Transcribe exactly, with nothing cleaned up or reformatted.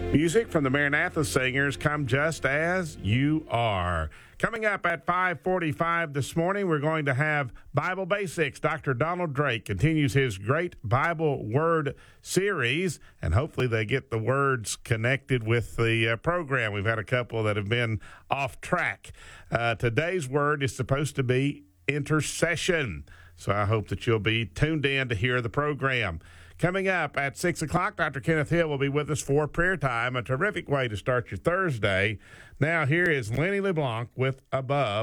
Music from the Maranatha Singers, Come Just As You Are. Coming up at five forty-five this morning, we're going to have Bible Basics. Doctor Donald Drake continues his great Bible Word series, and hopefully they get the words connected with the uh, program. We've had a couple that have been off track. Uh, today's word is supposed to be intercession, so I hope that you'll be tuned in to hear the program. Coming up at six o'clock, Doctor Kenneth Hill will be with us for prayer time, a terrific way to start your Thursday. Now, here is Lenny LeBlanc with Above.